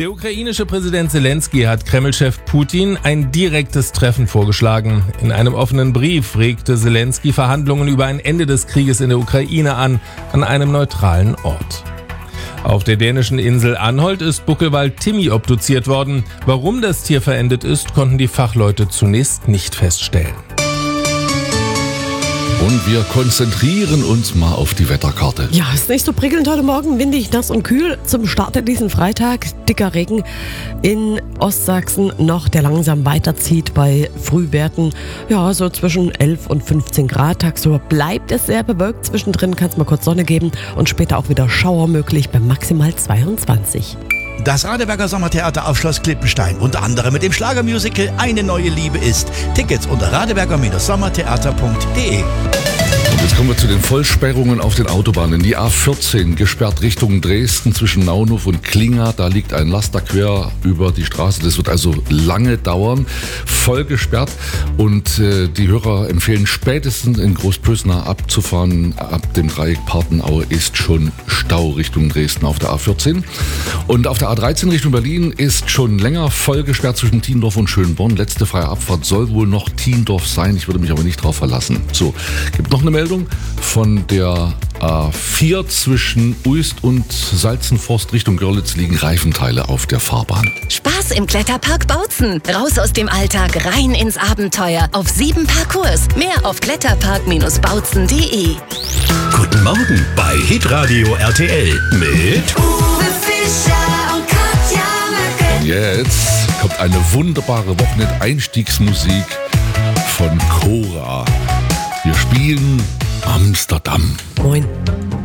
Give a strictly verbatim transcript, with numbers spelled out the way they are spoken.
Der ukrainische Präsident Zelensky hat Kreml-Chef Putin ein direktes Treffen vorgeschlagen. In einem offenen Brief regte Zelensky Verhandlungen über ein Ende des Krieges in der Ukraine an, an einem neutralen Ort. Auf der dänischen Insel Anholt ist Buckelwal Timmy obduziert worden. Warum das Tier verendet ist, konnten die Fachleute zunächst nicht feststellen. Und wir konzentrieren uns mal auf die Wetterkarte. Ja, ist nicht so prickelnd heute Morgen. Windig, nass und kühl. Zum Start in diesen Freitag dicker Regen in Ostsachsen noch, der langsam weiterzieht bei Frühwerten. Ja, so zwischen elf und fünfzehn Grad. Tagsüber bleibt es sehr bewölkt. Zwischendrin kann es mal kurz Sonne geben und später auch wieder Schauer möglich bei maximal zweiundzwanzig. Das Radeberger Sommertheater auf Schloss Klippenstein, unter anderem mit dem Schlagermusical Eine neue Liebe ist. Tickets unter radeberger Sommertheater punkt de. Und jetzt kommen wir zu den Vollsperrungen auf den Autobahnen. Die A vierzehn gesperrt Richtung Dresden zwischen Naunhof und Klinga. Da liegt ein Laster quer über die Straße. Das wird also lange dauern. Voll gesperrt. Und äh, die Hörer empfehlen spätestens in Großpösna abzufahren. Ab dem Dreieck Partenaue ist schon Stau Richtung Dresden auf der A vierzehn. Und auf der A dreizehn Richtung Berlin ist schon länger voll gesperrt zwischen Tiendorf und Schönborn. Letzte freie Abfahrt soll wohl noch Tiendorf sein. Ich würde mich aber nicht drauf verlassen. So, gibt noch eine Meldung von der A vier zwischen Uist und Salzenforst Richtung Görlitz liegen Reifenteile auf der Fahrbahn. Spaß im Kletterpark Bautzen. Raus aus dem Alltag, rein ins Abenteuer. Auf sieben Parcours. Mehr auf kletterpark Bindestrich bautzen punkt de. Guten Morgen bei Hitradio R T L mit Uwe Fischer und Katja Möcke. Und jetzt kommt eine wunderbare Wochenend-Einstiegsmusik von Cora. Wir spielen Amsterdam. Moin.